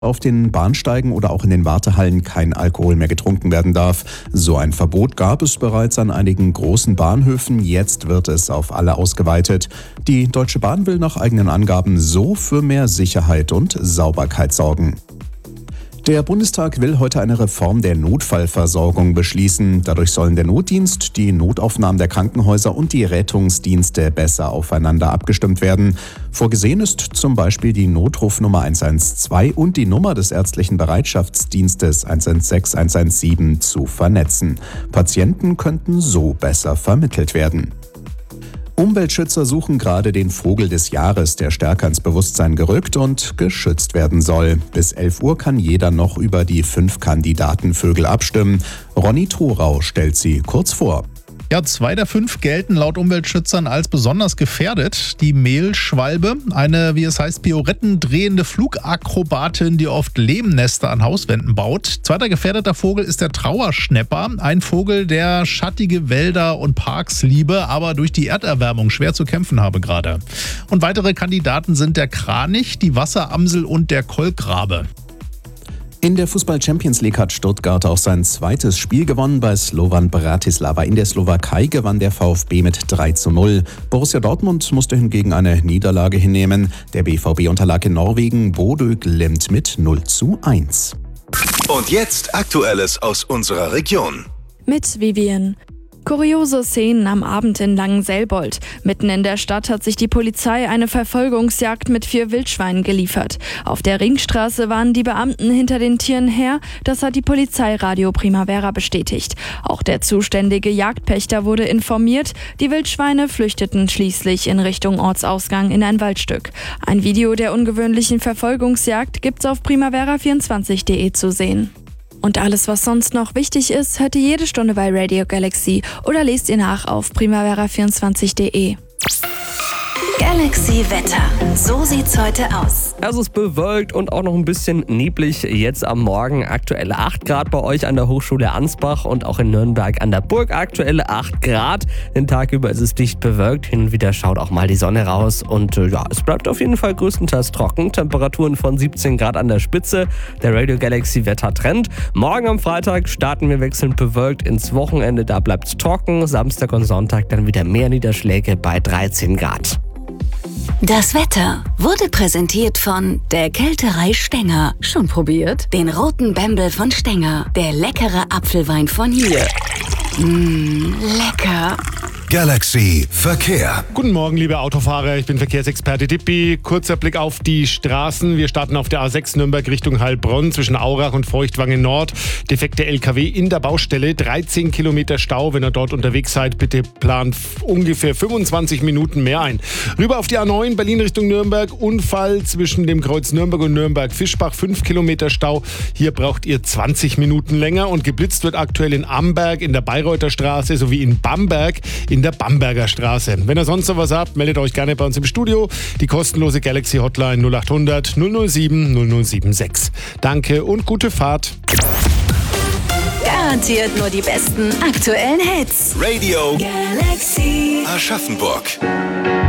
auf den Bahnsteigen oder auch in den Wartehallen kein Alkohol mehr getrunken werden darf. So ein Verbot gab es bereits an einigen großen Bahnhöfen, jetzt wird es auf alle ausgeweitet. Die Deutsche Bahn will nach eigenen Angaben so für mehr Sicherheit und Sauberkeit sorgen. Der Bundestag will heute eine Reform der Notfallversorgung beschließen. Dadurch sollen der Notdienst, die Notaufnahmen der Krankenhäuser und die Rettungsdienste besser aufeinander abgestimmt werden. Vorgesehen ist zum Beispiel die Notrufnummer 112 und die Nummer des ärztlichen Bereitschaftsdienstes 116 117 zu vernetzen. Patienten könnten so besser vermittelt werden. Umweltschützer suchen gerade den Vogel des Jahres, der stärker ins Bewusstsein gerückt und geschützt werden soll. Bis 11 Uhr kann jeder noch über die 5 Kandidatenvögel abstimmen. Ronny Thorau stellt sie kurz vor. Ja, 2 der 5 gelten laut Umweltschützern als besonders gefährdet. Die Mehlschwalbe, eine, wie es heißt, pirouettendrehende Flugakrobatin, die oft Lehmnester an Hauswänden baut. Zweiter gefährdeter Vogel ist der Trauerschnäpper, ein Vogel, der schattige Wälder und Parks liebe, aber durch die Erderwärmung schwer zu kämpfen habe gerade. Und weitere Kandidaten sind der Kranich, die Wasseramsel und der Kolkrabe. In der Fußball-Champions League hat Stuttgart auch sein zweites Spiel gewonnen. Bei Slovan Bratislava in der Slowakei gewann der VfB mit 3:0. Borussia Dortmund musste hingegen eine Niederlage hinnehmen. Der BVB unterlag in Norwegen Bodø Glimt mit 0:1. Und jetzt Aktuelles aus unserer Region. Mit Vivian. Kuriose Szenen am Abend in Langenselbold. Mitten in der Stadt hat sich die Polizei eine Verfolgungsjagd mit 4 Wildschweinen geliefert. Auf der Ringstraße waren die Beamten hinter den Tieren her. Das hat die Polizei Radio Primavera bestätigt. Auch der zuständige Jagdpächter wurde informiert. Die Wildschweine flüchteten schließlich in Richtung Ortsausgang in ein Waldstück. Ein Video der ungewöhnlichen Verfolgungsjagd gibt's auf primavera24.de zu sehen. Und alles, was sonst noch wichtig ist, hört ihr jede Stunde bei Radio Galaxy oder lest ihr nach auf primavera24.de. Galaxy Wetter. So sieht's heute aus. Es ist bewölkt und auch noch ein bisschen neblig jetzt am Morgen. Aktuelle 8 Grad bei euch an der Hochschule Ansbach und auch in Nürnberg an der Burg. Aktuelle 8 Grad. Den Tag über ist es dicht bewölkt. Hin und wieder schaut auch mal die Sonne raus. Und es bleibt auf jeden Fall größtenteils trocken. Temperaturen von 17 Grad an der Spitze. Der Radio Galaxy Wettertrend. Morgen am Freitag starten wir wechselnd bewölkt ins Wochenende. Da bleibt's trocken. Samstag und Sonntag dann wieder mehr Niederschläge bei 13 Grad. Das Wetter wurde präsentiert von der Kälterei Stenger. Schon probiert? Den roten Bembel von Stenger. Der leckere Apfelwein von hier. Lecker. Galaxy Verkehr. Guten Morgen, liebe Autofahrer. Ich bin Verkehrsexperte Dippi. Kurzer Blick auf die Straßen. Wir starten auf der A6 Nürnberg Richtung Heilbronn zwischen Aurach und Feuchtwangen Nord. Defekte LKW in der Baustelle. 13 Kilometer Stau. Wenn ihr dort unterwegs seid, bitte plant ungefähr 25 Minuten mehr ein. Rüber auf die A9 Berlin Richtung Nürnberg. Unfall zwischen dem Kreuz Nürnberg und Nürnberg-Fischbach. 5 Kilometer Stau. Hier braucht ihr 20 Minuten länger. Und geblitzt wird aktuell in Amberg, in der Bayreuther Straße sowie in Bamberg in der Bamberger Straße. Wenn ihr sonst noch was habt, meldet euch gerne bei uns im Studio. Die kostenlose Galaxy Hotline 0800 007 0076. Danke und gute Fahrt. Garantiert nur die besten aktuellen Hits. Radio Galaxy Aschaffenburg.